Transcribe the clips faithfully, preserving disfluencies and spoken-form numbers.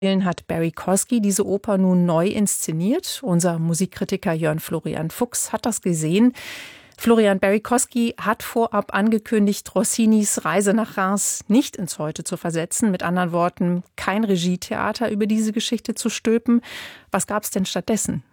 hat Barry Kosky diese Oper nun neu inszeniert. Unser Musikkritiker Jörn Florian Fuchs hat das gesehen. Florian, Barry Kosky hat vorab angekündigt, Rossinis Reise nach Reims nicht ins Heute zu versetzen. Mit anderen Worten, kein Regietheater über diese Geschichte zu stülpen. Was gab es denn stattdessen?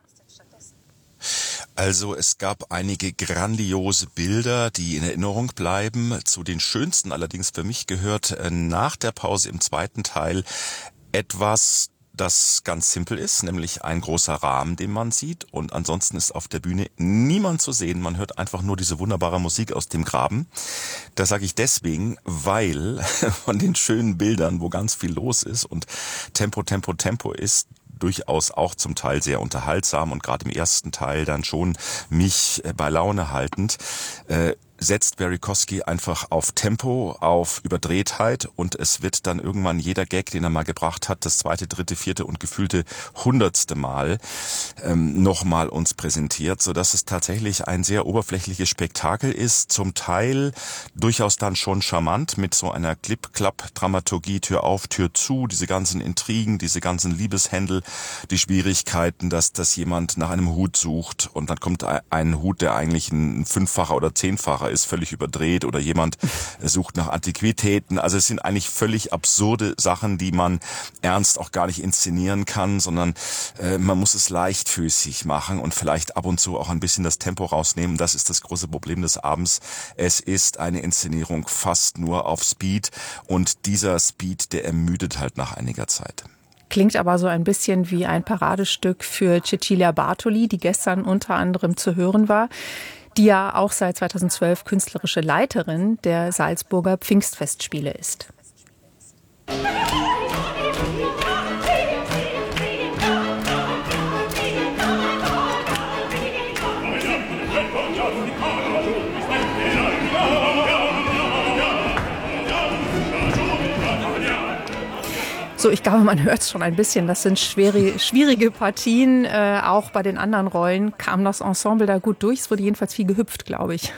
Also es gab einige grandiose Bilder, die in Erinnerung bleiben. Zu den schönsten allerdings für mich gehört nach der Pause im zweiten Teil etwas, das ganz simpel ist, nämlich ein großer Rahmen, den man sieht, und ansonsten ist auf der Bühne niemand zu sehen. Man hört einfach nur diese wunderbare Musik aus dem Graben. Das sage ich deswegen, weil von den schönen Bildern, wo ganz viel los ist und Tempo, Tempo, Tempo ist, durchaus auch zum Teil sehr unterhaltsam und gerade im ersten Teil dann schon mich bei Laune haltend, äh, setzt Barry Kosky einfach auf Tempo, auf Überdrehtheit, und es wird dann irgendwann jeder Gag, den er mal gebracht hat, das zweite, dritte, vierte und gefühlte hundertste Mal ähm, nochmal uns präsentiert, sodass es tatsächlich ein sehr oberflächliches Spektakel ist, zum Teil durchaus dann schon charmant mit so einer Clip-Clap-Dramaturgie, Tür auf, Tür zu, diese ganzen Intrigen, diese ganzen Liebeshändel, die Schwierigkeiten, dass, dass jemand nach einem Hut sucht und dann kommt ein Hut, der eigentlich ein Fünffacher oder Zehnfacher ist, völlig überdreht, oder jemand sucht nach Antiquitäten. Also es sind eigentlich völlig absurde Sachen, die man ernst auch gar nicht inszenieren kann, sondern äh, man muss es leichtfüßig machen und vielleicht ab und zu auch ein bisschen das Tempo rausnehmen. Das ist das große Problem des Abends. Es ist eine Inszenierung fast nur auf Speed, und dieser Speed, der ermüdet halt nach einiger Zeit. Klingt aber so ein bisschen wie ein Paradestück für Cecilia Bartoli, die gestern unter anderem zu hören war, die ja auch seit zweitausendzwölf künstlerische Leiterin der Salzburger Pfingstfestspiele ist. So, ich glaube, man hört es schon ein bisschen. Das sind schwere, schwierige Partien. Äh, auch bei den anderen Rollen kam das Ensemble da gut durch. Es wurde jedenfalls viel gehüpft, glaube ich.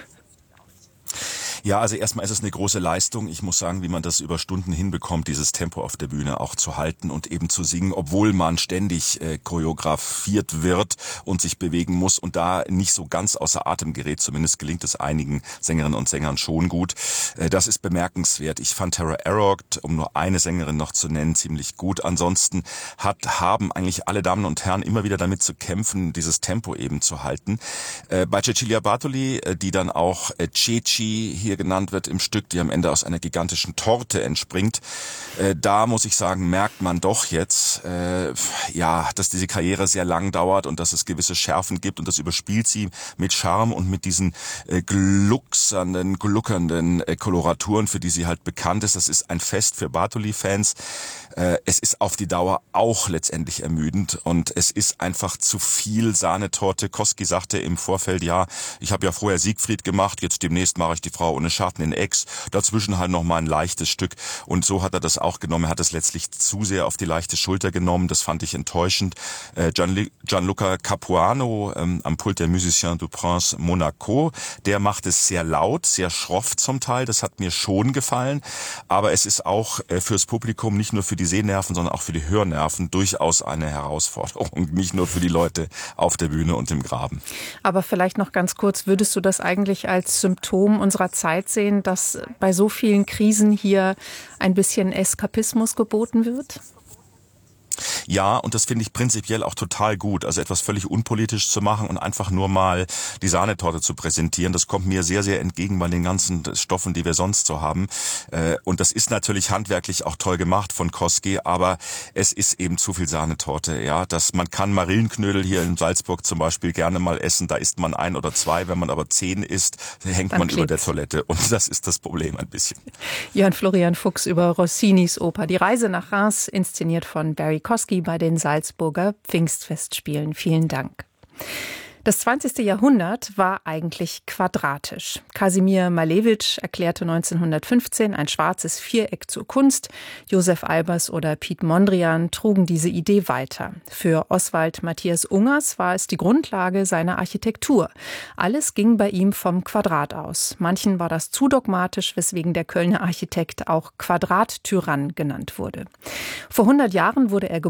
Ja, also erstmal ist es eine große Leistung. Ich muss sagen, wie man das über Stunden hinbekommt, dieses Tempo auf der Bühne auch zu halten und eben zu singen, obwohl man ständig äh, choreografiert wird und sich bewegen muss und da nicht so ganz außer Atem gerät. Zumindest gelingt es einigen Sängerinnen und Sängern schon gut. Äh, das ist bemerkenswert. Ich fand Tara Arrogd, um nur eine Sängerin noch zu nennen, ziemlich gut. Ansonsten hat, haben eigentlich alle Damen und Herren immer wieder damit zu kämpfen, dieses Tempo eben zu halten. Äh, bei Cecilia Bartoli, äh, die dann auch äh, Ceci hier genannt wird im Stück, die am Ende aus einer gigantischen Torte entspringt. Äh, da muss ich sagen, merkt man doch jetzt, äh, ja, dass diese Karriere sehr lang dauert und dass es gewisse Schärfen gibt, und das überspielt sie mit Charme und mit diesen äh, glucksernden, gluckernden äh, Koloraturen, für die sie halt bekannt ist. Das ist ein Fest für Bartoli-Fans. Äh, es ist auf die Dauer auch letztendlich ermüdend, und es ist einfach zu viel Sahnetorte. Kosky sagte im Vorfeld, ja, ich habe ja vorher Siegfried gemacht, jetzt demnächst mache ich die Frau ohne Schatten in Aix, dazwischen halt noch mal ein leichtes Stück, und so hat er das auch genommen. Er hat es letztlich zu sehr auf die leichte Schulter genommen, das fand ich enttäuschend. Äh, Gian, Gianluca Capuano ähm, am Pult der Musiciens du Prince Monaco, der macht es sehr laut, sehr schroff zum Teil, das hat mir schon gefallen, aber es ist auch äh, fürs Publikum, nicht nur für die Sehnerven, sondern auch für die Hörnerven durchaus eine Herausforderung, nicht nur für die Leute auf der Bühne und im Graben. Aber vielleicht noch ganz kurz, würdest du das eigentlich als Symptom unserer Zeit sehen, dass bei so vielen Krisen hier ein bisschen Eskapismus geboten wird? Ja, und das finde ich prinzipiell auch total gut. Also etwas völlig unpolitisch zu machen und einfach nur mal die Sahnetorte zu präsentieren, das kommt mir sehr, sehr entgegen bei den ganzen Stoffen, die wir sonst so haben. Und das ist natürlich handwerklich auch toll gemacht von Kosky, aber es ist eben zu viel Sahnetorte. Ja, dass man kann Marillenknödel hier in Salzburg zum Beispiel gerne mal essen, da isst man ein oder zwei. Wenn man aber zehn isst, hängt Dann man klebt's. über der Toilette, und das ist das Problem ein bisschen. Jörn Florian Fuchs über Rossinis Oper Die Reise nach Reims, inszeniert von Barry Kosky bei den Salzburger Pfingstfestspielen. Vielen Dank. Das zwanzigste Jahrhundert war eigentlich quadratisch. Kasimir Malevich erklärte neunzehnhundertfünfzehn ein schwarzes Viereck zur Kunst. Josef Albers oder Piet Mondrian trugen diese Idee weiter. Für Oswald Matthias Ungers war es die Grundlage seiner Architektur. Alles ging bei ihm vom Quadrat aus. Manchen war das zu dogmatisch, weswegen der Kölner Architekt auch Quadrattyrann genannt wurde. Vor hundert Jahren wurde er geboren.